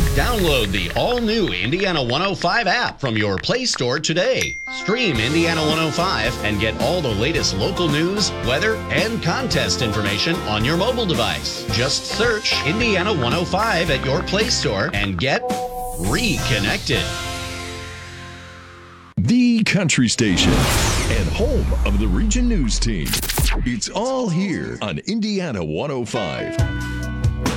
Download the all-new Indiana 105 app from your Play Store today. Stream Indiana 105 and get all the latest local news, weather, and contest information on your mobile device. Just search Indiana 105 at your Play Store and get reconnected. The country station and home of the Region News team. It's all here on Indiana 105.